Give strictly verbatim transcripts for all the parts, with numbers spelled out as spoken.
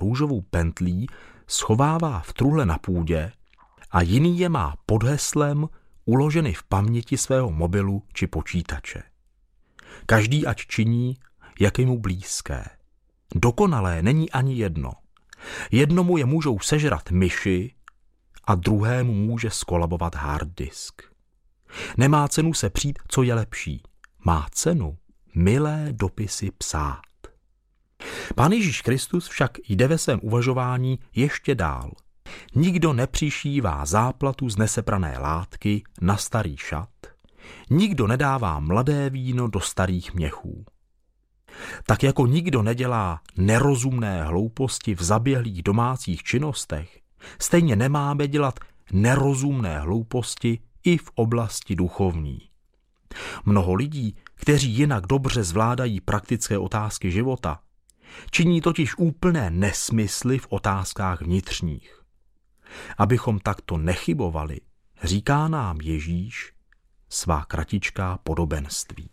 růžovou pentlí schovává v truhle na půdě a jiný je má pod heslem uloženy v paměti svého mobilu či počítače. Každý ať činí, jak je mu blízké. Dokonalé není ani jedno. Jednomu je můžou sežrat myši a druhému může skolabovat hard disk. Nemá cenu se přít, co je lepší. Má cenu milé dopisy psát. Pán Ježíš Kristus však jde ve svém uvažování ještě dál. Nikdo nepřišívá záplatu z neseprané látky na starý šat, nikdo nedává mladé víno do starých měchů. Tak jako nikdo nedělá nerozumné hlouposti v zaběhlých domácích činnostech, stejně nemáme dělat nerozumné hlouposti i v oblasti duchovní. Mnoho lidí, kteří jinak dobře zvládají praktické otázky života, činí totiž úplné nesmysly v otázkách vnitřních. Abychom takto nechybovali, říká nám Ježíš svá kratičká podobenství.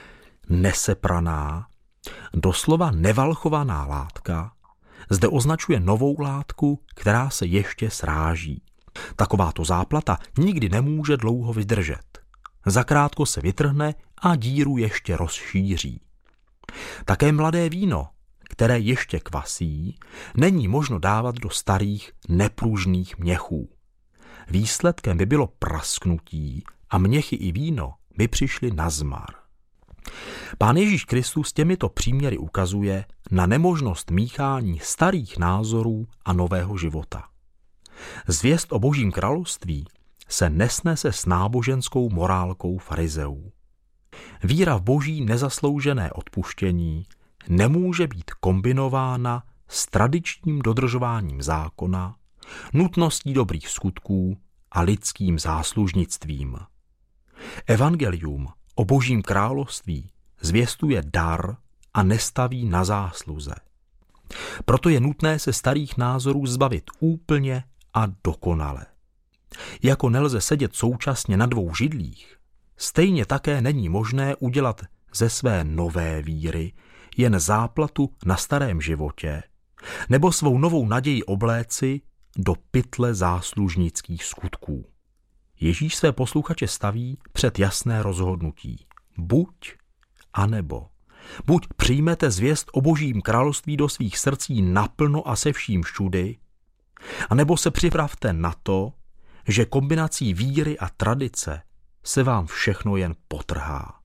Nesepraná, doslova nevalchovaná látka zde označuje novou látku, která se ještě sráží. Takováto záplata nikdy nemůže dlouho vydržet. Zakrátko se vytrhne a díru ještě rozšíří. Také mladé víno, které ještě kvasí, není možno dávat do starých nepružných měchů. Výsledkem by bylo prasknutí a měchy i víno by přišly na zmar. Pán Ježíš Kristus těmito příměry ukazuje na nemožnost míchání starých názorů a nového života. Zvěst o Božím království se nesnese s náboženskou morálkou farizeů. Víra v Boží nezasloužené odpuštění nemůže být kombinována s tradičním dodržováním zákona, nutností dobrých skutků a lidským záslužnictvím. Evangelium o Božím království zvěstuje dar a nestaví na zásluze. Proto je nutné se starých názorů zbavit úplně a dokonale. Jako nelze sedět současně na dvou židlích, stejně také není možné udělat ze své nové víry jen záplatu na starém životě, nebo svou novou naději obléci do pytle záslužnických skutků. Ježíš své posluchače staví před jasné rozhodnutí. Buď a nebo. Buď přijmete zvěst o Božím království do svých srdcí naplno a se vším všudy, anebo se připravte na to, že kombinací víry a tradice se vám všechno jen potrhá.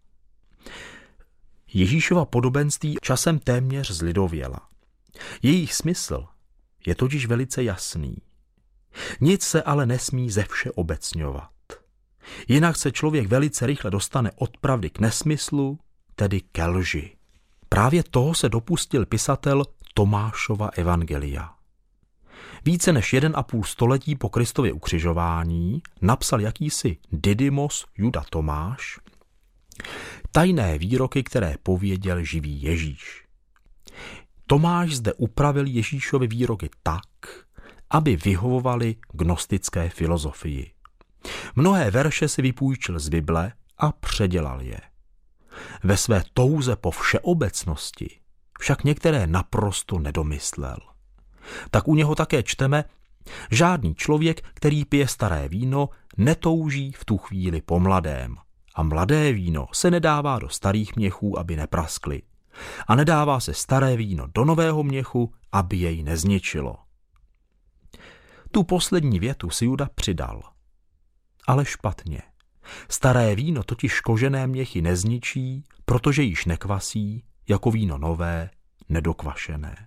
Ježíšova podobenství časem téměř zlidověla. Jejich smysl je totiž velice jasný. Nic se ale nesmí ze vše obecňovat. Jinak se člověk velice rychle dostane od pravdy k nesmyslu, tedy ke lži. Právě toho se dopustil pisatel Tomášova evangelia. Více než jeden a půl století po Kristově ukřižování napsal jakýsi Didymos Juda Tomáš tajné výroky, které pověděl živý Ježíš. Tomáš zde upravil Ježíšovy výroky tak, aby vyhovovaly gnostické filozofii. Mnohé verše si vypůjčil z Bible a předělal je. Ve své touze po všeobecnosti však některé naprosto nedomyslel. Tak u něho také čteme, žádný člověk, který pije staré víno, netouží v tu chvíli po mladém. A mladé víno se nedává do starých měchů, aby nepraskly. A nedává se staré víno do nového měchu, aby jej nezničilo. Tu poslední větu si Juda přidal. Ale špatně. Staré víno totiž kožené měchy nezničí, protože již nekvasí, jako víno nové, nedokvašené.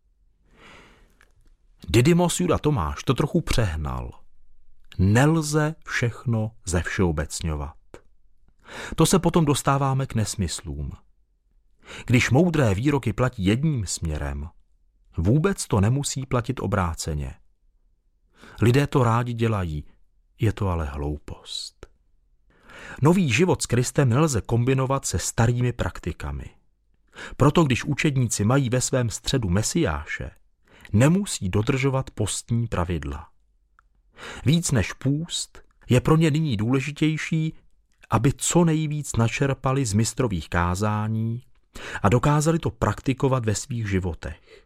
Didymos Juda Tomáš to trochu přehnal. Nelze všechno zevšeobecňovat. To se potom dostáváme k nesmyslům. Když moudré výroky platí jedním směrem, vůbec to nemusí platit obráceně. Lidé to rádi dělají, je to ale hloupost. Nový život s Kristem nelze kombinovat se starými praktikami. Proto když učedníci mají ve svém středu Mesiáše, nemusí dodržovat postní pravidla. Víc než půst je pro ně nyní důležitější, aby co nejvíc načerpali z mistrových kázání a dokázali to praktikovat ve svých životech.